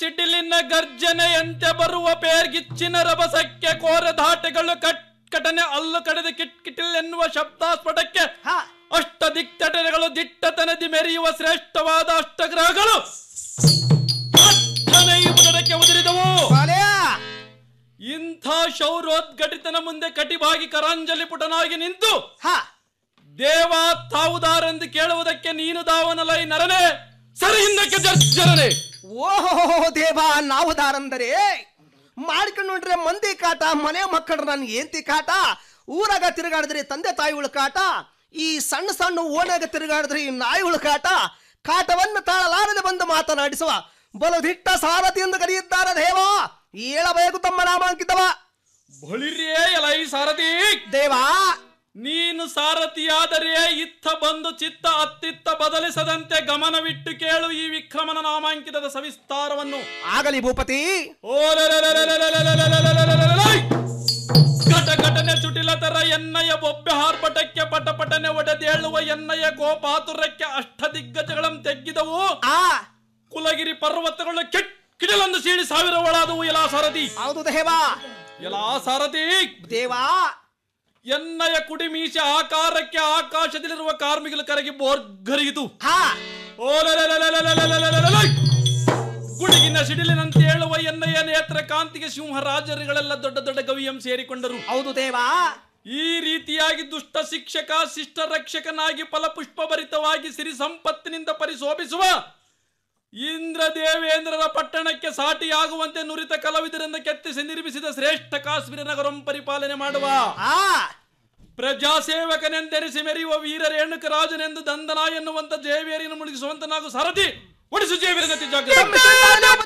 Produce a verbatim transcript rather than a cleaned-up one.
ಸಿಡಿಲಿನ ಗರ್ಜನೆಯಂತೆ ಬರುವ ಪೇರ್ಗಿಚ್ಚಿನ ರಭಸಕ್ಕೆ ಕೋರ ಧಾಟೆಗಳು ಕಟ್ ಕಟನೆ ಅಲ್ಲು ಕಡೆದ ಕಿಟ್ ಕಿಟಿಲ್ ಎನ್ನುವ ಶಬ್ದಾಸ್ಫಟಕ್ಕೆ ಅಷ್ಟ ದಿಕ್ತಟನೆಗಳು ದಿಟ್ಟತನದಿ ಮೆರೆಯುವ ಶ್ರೇಷ್ಠವಾದ ಅಷ್ಟಗ್ರಹಗಳು ಪುಟಕ್ಕೆ ಉದುರಿದವು. ಇಂಥ ಶೌರೋದ್ಘಟಿತನ ಮುಂದೆ ಕಟಿಬಾಗಿ ಕರಾಂಜಲಿ ಪುಟನಾಗಿ ನಿಂತು ದೇವ ತಾವುದಾರೆಂದು ಕೇಳುವುದಕ್ಕೆ ನೀನು ದಾವನಲೈ ನರನೆ ಸರಿ ಹಿಂದಕ್ಕೆ ಜರ್ಜರನೆ. ಓಹೋ ದೇವ ನಾವುದಾರಂದರೆ ಮಾಡ್ಕೊಂಡು ನೋಡ್ರೆ ಮಂದಿ ಕಾಟ, ಮನೆ ಮಕ್ಕಳು ನನ್ ಏಂತಿ ಕಾಟ, ಊರಾಗ ತಿರುಗಾಡಿದ್ರಿ ತಂದೆ ತಾಯಿಗಳ ಕಾಟ, ಈ ಸಣ್ಣ ಸಣ್ಣ ಓಣಾಗ ತಿರುಗಾಡಿದ್ರಿ ನಾಯಿಗಳ ಕಾಟ, ಕಾಟವನ್ನು ತಾಳಲಾರದೆ ಬಂದು ಮಾತನಾಡಿಸುವ ಬಲು ದಿಟ್ಟ ಸಾರಥಿ ಎಂದು ಕರೆಯುತ್ತಾರೆ ದೇವ. ಹೇಳಬೇಕು ತಮ್ಮ ನಾಮಾಂಕಿತವ. ಬಳಿರೇ ಎಲೈ ಸಾರಥಿ ದೇವಾ, ನೀನು ಸಾರಥಿಯಾದರೆ ಇತ್ತ ಬಂದು ಚಿತ್ತ ಅತ್ತಿತ್ತ ಬದಲಿಸದಂತೆ ಗಮನವಿಟ್ಟು ಕೇಳು ಈ ವಿಕ್ರಮನ ನಾಮಾಂಕಿತದ ಸವಿಸ್ತಾರವನ್ನು. ಆಗಲಿ ಭೂಪತಿ. ಘಟ ಘಟನೆ ಚುಟಿಲತರ ಎನ್ನಯ ಬೊಬ್ಬೆ ಹಾರ್ಪಟಕ್ಕೆ ಪಟಪಟನೆ ಒಡೆದೇಳುವ ಎನ್ನಯ ಗೋಪಾತುರಕ್ಕೆ ಅಷ್ಟ ದಿಗ್ಗಜಗಳನ್ನು ತೆಗ್ಗಿದವು. ಆ ಕುಲಗಿರಿ ಪರ್ವತಗಳು ಕೆಟ್ ಕಿಡಲೊಂದು ಸೀಳಿ ಸಾವಿರ ಒಳಾದವು. ಎಲ್ಲಾ ಸಾರಥಿ. ಹೌದು ದೇವಾ. ಎಲ್ಲಾ ಸಾರಥಿ ದೇವಾ, ಎನ್ನಯ ಕುಡಿಮೀಶ ಆಕಾರಕ್ಕೆ ಆಕಾಶದಲ್ಲಿರುವ ಕಾರ್ಮಿಕರು ಕರಗಿ ಬೋರ್ಗರಿಯಿತು. ಗುಡುಗಿನ ಸಿಡಿಲಿನಂತೆ ಹೇಳುವ ಎನ್ನಯ ನೇತ್ರ ಕಾಂತಿಗೆ ಸಿಂಹರಾಜರುಗಳೆಲ್ಲ ದೊಡ್ಡ ದೊಡ್ಡ ಗವಿಯಂ ಸೇರಿಕೊಂಡರು. ಹೌದು ದೇವಾ. ಈ ರೀತಿಯಾಗಿ ದುಷ್ಟ ಶಿಕ್ಷಕ ಶಿಷ್ಟ ರಕ್ಷಕನಾಗಿ ಫಲಪುಷ್ಪಭರಿತವಾಗಿ ಸಿರಿ ಸಂಪತ್ತಿನಿಂದ ಪರಿಶೋಭಿಸುವ ಇಂದ್ರ ದೇವೇಂದ್ರರ ಪಟ್ಟಣಕ್ಕೆ ಸಾಟಿಯಾಗುವಂತೆ ನುರಿತ ಕಲಾವಿದರಿಂದ ಕೆತ್ತಿಸಿ ನಿರ್ಮಿಸಿದ ಶ್ರೇಷ್ಠ ಕಾಶ್ಮೀರ ನಗರಂ ಪರಿಪಾಲನೆ ಮಾಡುವ ಪ್ರಜಾಸೇವಕನೆಂದೆನಿಸಿ ಮೆರೆಯುವ ವೀರ ರೇಣುಕ ರಾಜನೆಂದು ದಂದನ ಎನ್ನುವಂತ ಜೇವೇರಿಯನ್ನು ಮುಳುಗಿಸುವಂತ ನಾವು ಸಾರಥಿ ಒಡಿಸು ಜೇವೀರನ ಜಾಗ